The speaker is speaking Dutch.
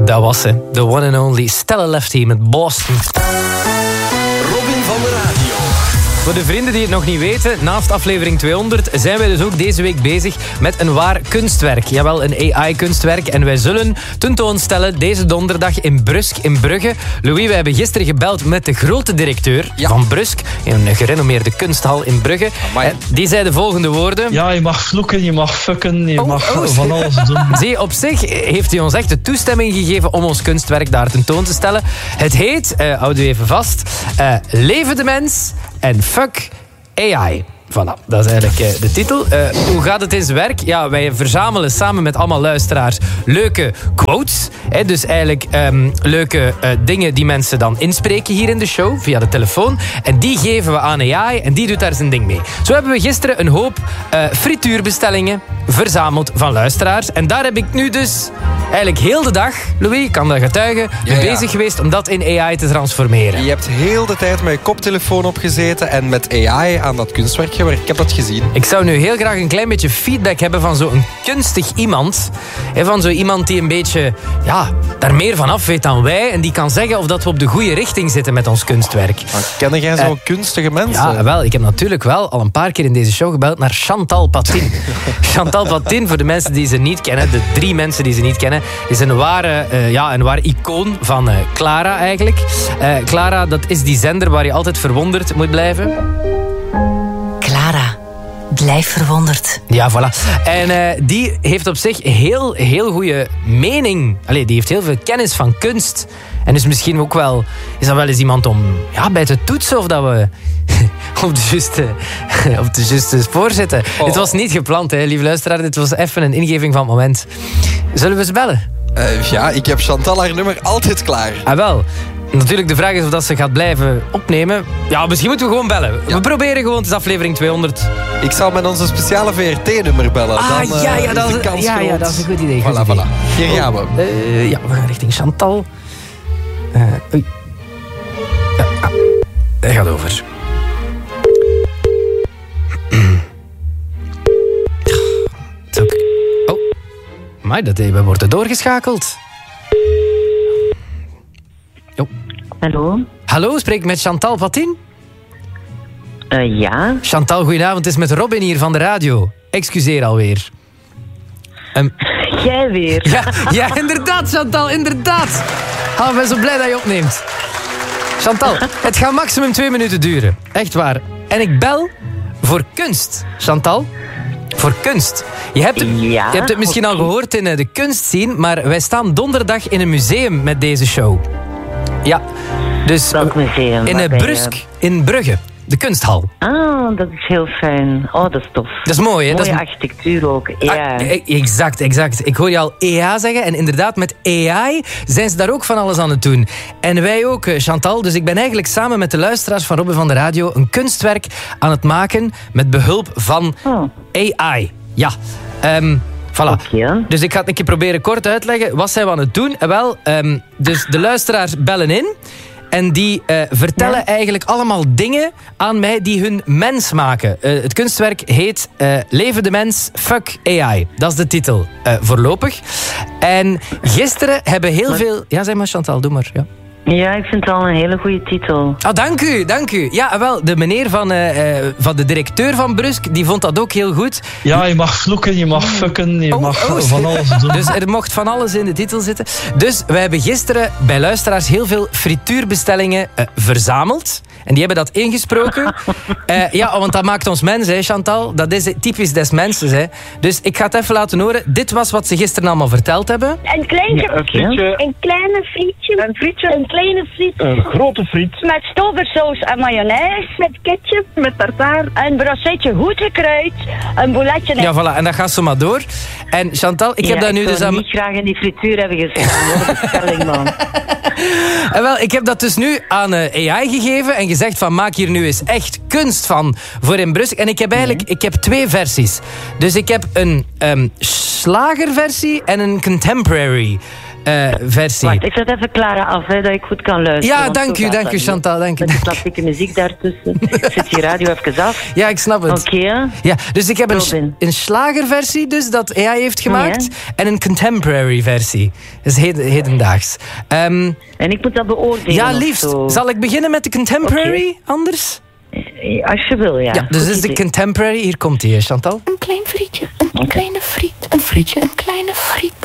Dat was ze. The one and only Stella Lefty met Boston. Robin van de Radio. Voor de vrienden die het nog niet weten, naast aflevering 200 zijn wij dus ook deze week bezig met een waar kunstwerk. Jawel, een AI-kunstwerk. En wij zullen tentoonstellen deze donderdag in Brusk in Brugge. Louis, wij hebben gisteren gebeld met de grote directeur van Brusk, een gerenommeerde kunsthal in Brugge. Die zei de volgende woorden. Ja, je mag vloeken, je mag fucken, je mag van alles doen. Zie, op zich heeft hij ons echt de toestemming gegeven om ons kunstwerk daar tentoon te stellen. Het heet, houd u even vast, Leven de mens en fuck AI. Voilà, dat is eigenlijk de titel. Hoe gaat het in zijn werk? Ja, wij verzamelen samen met allemaal luisteraars leuke quotes. Dus eigenlijk leuke dingen die mensen dan inspreken hier in de show, via de telefoon. En die geven we aan AI en die doet daar zijn ding mee. Zo hebben we gisteren een hoop frituurbestellingen verzameld van luisteraars. En daar heb ik nu dus eigenlijk heel de dag, Louis, ik kan dat getuigen, bezig geweest om dat in AI te transformeren. Je hebt heel de tijd met je koptelefoon opgezeten en met AI aan dat kunstwerk gewerkt. Ik heb dat gezien. Ik zou nu heel graag een klein beetje feedback hebben van zo'n kunstig iemand. Van zo iemand die een beetje daar meer van af weet dan wij. En die kan zeggen of dat we op de goede richting zitten met ons kunstwerk. Ken jij zo'n kunstige mensen? Ja, wel. Ik heb natuurlijk wel al een paar keer in deze show gebeld naar Chantal Patin. Chantal Patin, voor de mensen die ze niet kennen, de 3 mensen die ze niet kennen, is een waar icoon van Clara eigenlijk. Clara, dat is die zender waar je altijd verwonderd moet blijven. Clara, blijf verwonderd. Ja, voilà. En die heeft op zich heel goede mening. Allee, die heeft heel veel kennis van kunst. En dus misschien ook wel... Is dat wel eens iemand om bij te toetsen of dat we op de juiste spoor zitten. Dit was niet gepland, hè, lieve luisteraar. Dit was even een ingeving van het moment. Zullen we ze bellen? Ik heb Chantal haar nummer altijd klaar. Ah, wel. Natuurlijk, de vraag is of dat ze gaat blijven opnemen. Ja, misschien moeten we gewoon bellen. Ja. We proberen gewoon, het is aflevering 200. Ik zal met onze speciale VRT-nummer bellen. Dat is een goed idee. Voilà. Hier gaan we. We gaan richting Chantal. Hij gaat over. Het is ook... Oh, maar we worden doorgeschakeld. Oh. Hallo? Hallo, spreek ik met Chantal Patin? Ja. Chantal, goedenavond. Het is met Robin hier van de radio. Excuseer alweer. Jij weer? Ja, inderdaad, Chantal, inderdaad. Ik ben zo blij dat je opneemt. Chantal, het gaat maximum 2 minuten duren. Echt waar. En ik bel voor kunst, Chantal. Voor kunst. Je hebt het misschien al gehoord in de kunstscene, maar wij staan donderdag in een museum met deze show. Ja, dus welk museum? In Brusk, in Brugge. De kunsthal. Ah, dat is heel fijn. Oh, dat is tof. Dat is mooi, hè? Mooie architectuur ook. Ja. Exact. Ik hoor je al EA zeggen. En inderdaad, met AI zijn ze daar ook van alles aan het doen. En wij ook, Chantal. Dus ik ben eigenlijk samen met de luisteraars van Robin van de Radio een kunstwerk aan het maken met behulp van AI. Ja. Voilà. Okay. Dus ik ga het een keer proberen kort uitleggen. Wat zijn we aan het doen? Dus de luisteraars bellen in. En die vertellen eigenlijk allemaal dingen aan mij die hun mens maken. Het kunstwerk heet Leven de mens, fuck AI. Dat is de titel voorlopig. En gisteren hebben heel veel... Ja, zeg maar Chantal, doe maar. Ja. Ja, ik vind het al een hele goede titel. Oh, dank u. Ja, wel, de meneer van de directeur van Brusk, die vond dat ook heel goed. Ja, je mag vloeken, je mag fucken, je mag van alles doen. Dus er mocht van alles in de titel zitten. Dus wij hebben gisteren bij luisteraars heel veel frituurbestellingen verzameld. En die hebben dat ingesproken. Want dat maakt ons mens, hè, Chantal. Dat is typisch des mensen. Hè. Dus ik ga het even laten horen. Dit was wat ze gisteren allemaal verteld hebben. Een kleintje, frietje. Een kleine frietje. Een frietje. Een kleine friet. Een grote friet. Met stoversaus en mayonaise. Met ketchup. Met tartaar. Een brochetje goed gekruid. Een bouletje. Ja, voilà. En dat gaat zo maar door. En Chantal, ik heb dat nu dus aan... niet graag in die frituur hebben gestaan. Wat een bestelling, man. Ik heb dat dus nu aan AI gegeven en gezegd van maak hier nu eens echt kunst van voor in Brusk. En ik heb eigenlijk 2 versies. Dus ik heb een slagerversie en een contemporary versie. Wacht, ik zet even Clara af, hè, dat ik goed kan luisteren. Ja, want dank zo u, gaat dank dat u, niet. Chantal. Dank u. Met die klassieke muziek daartussen. Ik zet die radio even af. Ja, ik snap het. Oké. Ja, dus ik heb Robin. een slagerversie dus, dat AI heeft gemaakt. En een contemporary versie. Dus hedendaags. En ik moet dat beoordelen. Ja, of liefst. zo. Zal ik beginnen met de contemporary anders? Als je wil, ja. Ja, dus Goed is de idee. contemporary. Hier komt die, Chantal. Een klein frietje, een kleine friet. Een frietje, een kleine friet.